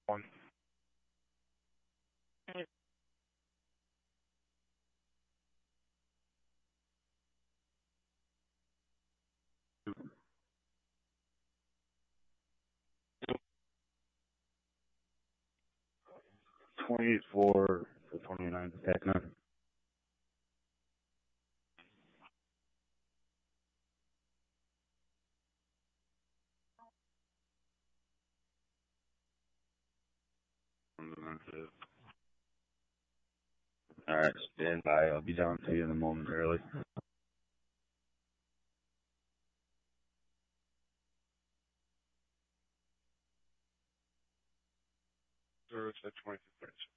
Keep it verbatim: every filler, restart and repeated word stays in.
One. twenty-four for twenty-nine. Heck no. All right, stand by. I'll be down to you in a moment early. Zero to twenty-two.